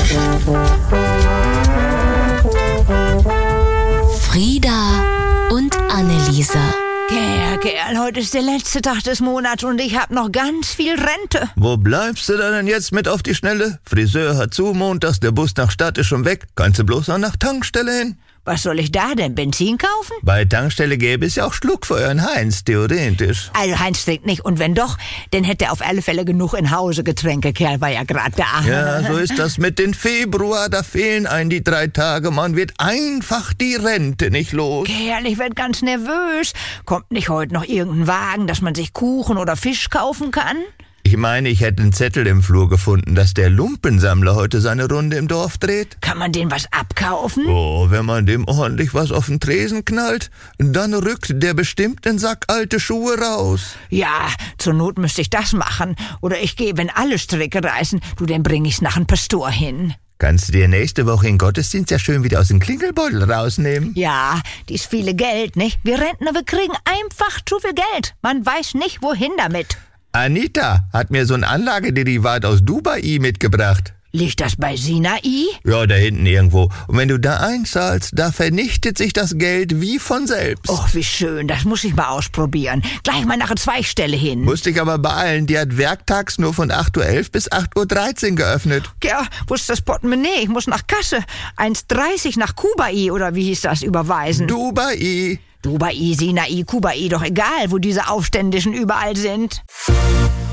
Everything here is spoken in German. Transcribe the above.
Frieda und Anneliese. Kerl, heute ist der letzte Tag des Monats und ich hab noch ganz viel Rente. Wo bleibst du denn jetzt mit auf die Schnelle? Friseur hat zu, montags, der Bus nach Stadt ist schon weg. Kannst du bloß noch nach Tankstelle hin? Was soll ich da denn, Benzin kaufen? Bei Tankstelle gäbe es ja auch Schluck für euren Heinz, theoretisch. Also Heinz trinkt nicht und wenn doch, dann hätte er auf alle Fälle genug in Hause Getränke. Kerl war ja gerade da. Ja, so ist das mit den Februar, da fehlen einem die 3 Tage. Man wird einfach die Rente nicht los. Kerl, ich werd ganz nervös. Kommt nicht heute noch irgendein Wagen, dass man sich Kuchen oder Fisch kaufen kann? Ich meine, ich hätte einen Zettel im Flur gefunden, dass der Lumpensammler heute seine Runde im Dorf dreht. Kann man den was abkaufen? Oh, wenn man dem ordentlich was auf den Tresen knallt, dann rückt der bestimmt einen Sack alte Schuhe raus. Ja, zur Not müsste ich das machen. Oder ich gehe, wenn alle Stricke reißen, dann bring ich's nach dem Pastor hin. Kannst du dir nächste Woche in Gottesdienst ja schön wieder aus dem Klingelbeutel rausnehmen? Ja, dies viele Geld, nicht? Wir Rentner, wir kriegen einfach zu viel Geld. Man weiß nicht, wohin damit. Anita hat mir so ein Anlagederivat aus Dubai mitgebracht. Liegt das bei Sinai? Ja, da hinten irgendwo. Und wenn du da einzahlst, da vernichtet sich das Geld wie von selbst. Och, wie schön, das muss ich mal ausprobieren. Gleich mal nach der Zweigstelle hin. Musst dich aber beeilen, die hat werktags nur von 8:11 Uhr bis 8:13 Uhr geöffnet. Ja, wo ist das Portemonnaie? Ich muss nach Kasse. 1,30 nach Kubai, oder wie hieß das, überweisen? Dubai. Dubai, Sinai, Kubai, doch egal, wo diese Aufständischen überall sind.